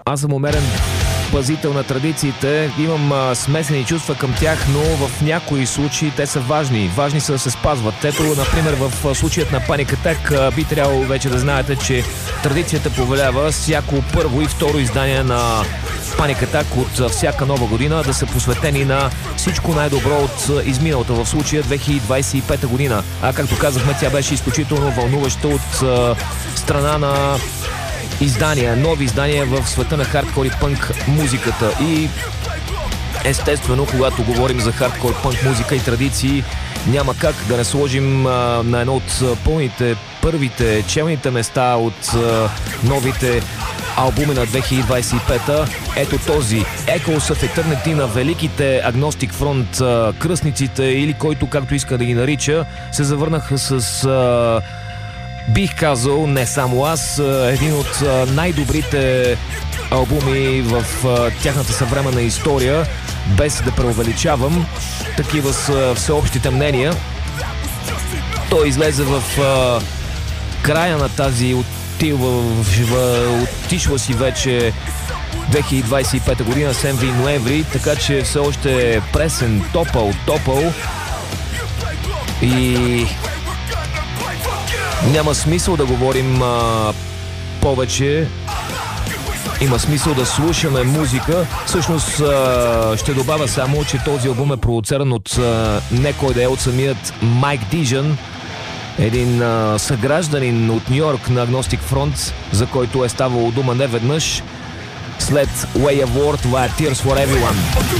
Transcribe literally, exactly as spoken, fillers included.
Аз съм умерен пазител на традициите, имам а, смесени чувства към тях, но в някои случаи те са важни. Важни са да се спазват. Ето, например, в случаят на Panic Attack би трябвало вече да знаете, че традицията повелява всяко първо и второ издание на Panic Attack от всяка нова година да са посветени на всичко най-добро от изминалата, в случая две хиляди двадесет и пета година. А както казахме, тя беше изключително вълнуваща от а, страна на издания, нови издания в света на хардкор и пънк музиката. И естествено, когато говорим за хардкор, пънк музика и традиции, няма как да не сложим а, на едно от пълните, първите, челните места от а, новите албуми на две хиляди двадесет и пета. Ето този Echoes of Eternity на великите Agnostic Front, а, кръстниците, или който както иска да ги нарича, се завърнаха с а, бих казал, не само аз, един от най-добрите албуми в тяхната съвременна история, без да преувеличавам. Такива са всеобщите мнения. Той излезе в края на тази отива, отишла си вече две хиляди двадесет и пета година, седми ноември, така че все още е пресен, топъл, топъл и няма смисъл да говорим а, повече. Има смисъл да слушаме музика. Всъщност а, ще добавя само, че този албум е продуциран от а, не кой да е, от самият Майк Дижън, един а, съгражданин от Нью-Йорк на Agnostic Front, за който е ставало дума неведнъж. След Way of War, това е Tears for Everyone.